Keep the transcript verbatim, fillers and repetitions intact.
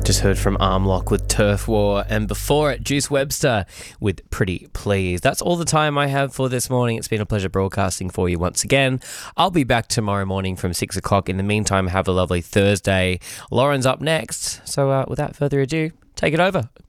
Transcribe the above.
Just heard from Armlock with Turf War, and before it, Juice Webster with Pretty Please. That's all the time I have for this morning. It's been a pleasure broadcasting for you once again. I'll be back tomorrow morning from six o'clock. In the meantime, have a lovely Thursday. Lauren's up next. So uh, without further ado, take it over.